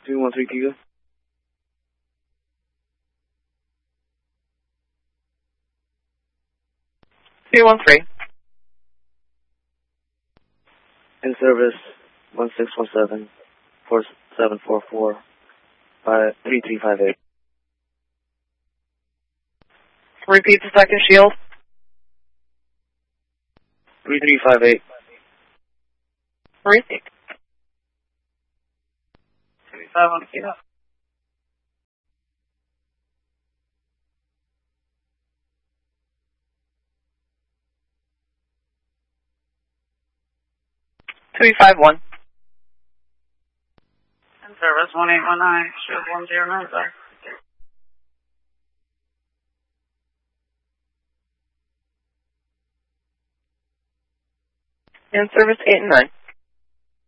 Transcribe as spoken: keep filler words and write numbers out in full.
two one three Giga. two one three. In service one six one seven four seven four four five three three five eight. Repeat the second shield. three three five eight. Repeat. three five one, yeah. three five one. In service one eight one nine, shield one zero nine five. In service eight and nine.